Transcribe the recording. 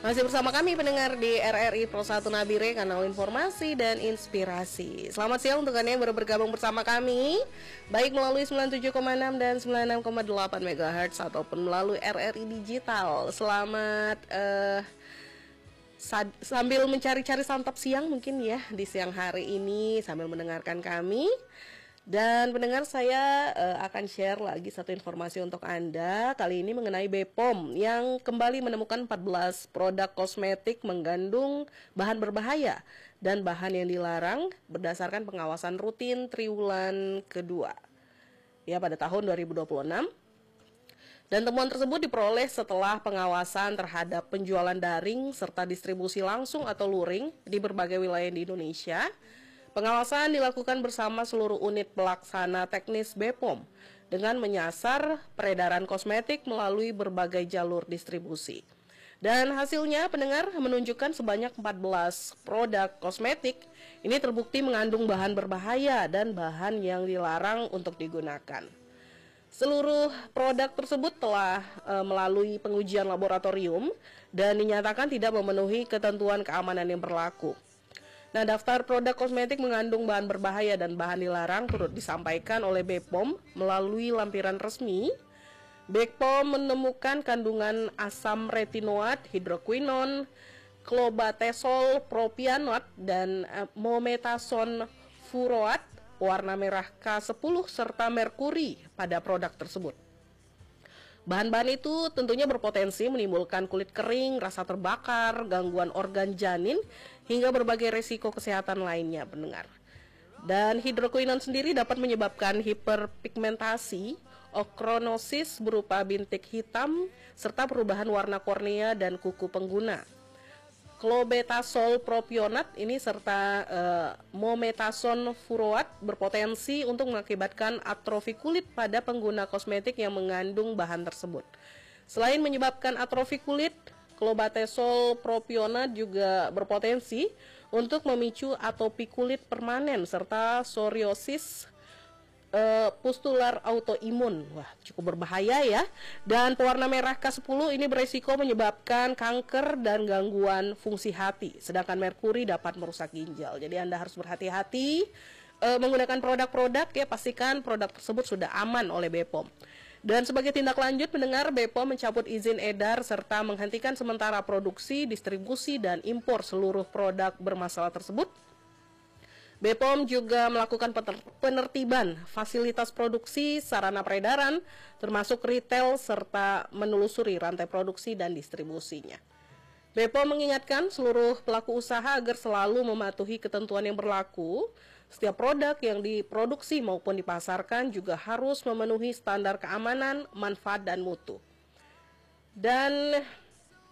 Masih bersama kami pendengar di RRI Pro 1 Nabire, kanal informasi dan inspirasi. Selamat siang untuk Anda yang baru bergabung bersama kami, baik melalui 97,6 dan 96,8 MHz ataupun melalui RRI Digital. Selamat sambil mencari-cari santap siang mungkin ya di siang hari ini sambil mendengarkan kami. Dan pendengar, saya akan share lagi satu informasi untuk Anda. Kali ini mengenai BPOM yang kembali menemukan 14 produk kosmetik mengandung bahan berbahaya dan bahan yang dilarang berdasarkan pengawasan rutin triwulan kedua ya pada tahun 2026. Dan temuan tersebut diperoleh setelah pengawasan terhadap penjualan daring serta distribusi langsung atau luring di berbagai wilayah di Indonesia. Pengawasan dilakukan bersama seluruh unit pelaksana teknis BPOM dengan menyasar peredaran kosmetik melalui berbagai jalur distribusi. Dan hasilnya pendengar menunjukkan sebanyak 14 produk kosmetik ini terbukti mengandung bahan berbahaya dan bahan yang dilarang untuk digunakan. Seluruh produk tersebut telah melalui pengujian laboratorium dan dinyatakan tidak memenuhi ketentuan keamanan yang berlaku. Nah, daftar produk kosmetik mengandung bahan berbahaya dan bahan dilarang turut disampaikan oleh BPOM melalui lampiran resmi. BPOM menemukan kandungan asam retinoat, hidroquinon, clobetasol propianat, dan mometasone furoat warna merah K10 serta merkuri pada produk tersebut. Bahan-bahan itu tentunya berpotensi menimbulkan kulit kering, rasa terbakar, gangguan organ janin, hingga berbagai resiko kesehatan lainnya, pendengar. Dan hidroquinon sendiri dapat menyebabkan hiperpigmentasi, ochronosis berupa bintik hitam, serta perubahan warna kornea dan kuku pengguna. Clobetasol propionat ini serta mometasone furoat berpotensi untuk mengakibatkan atrofi kulit pada pengguna kosmetik yang mengandung bahan tersebut. Selain menyebabkan atrofi kulit, clobetasol propionat juga berpotensi untuk memicu atopi kulit permanen serta psoriasis pustular autoimun. Wah, cukup berbahaya ya. Dan pewarna merah K10 ini beresiko menyebabkan kanker dan gangguan fungsi hati. Sedangkan merkuri dapat merusak ginjal. Jadi Anda harus berhati-hati menggunakan produk-produk ya, pastikan produk tersebut sudah aman oleh BPOM. Dan sebagai tindak lanjut, pendengar, BPOM mencabut izin edar serta menghentikan sementara produksi, distribusi, dan impor seluruh produk bermasalah tersebut. BPOM juga melakukan penertiban fasilitas produksi, sarana peredaran, termasuk retail, serta menelusuri rantai produksi dan distribusinya. BPOM mengingatkan seluruh pelaku usaha agar selalu mematuhi ketentuan yang berlaku. Setiap produk yang diproduksi maupun dipasarkan juga harus memenuhi standar keamanan, manfaat, dan mutu. Dan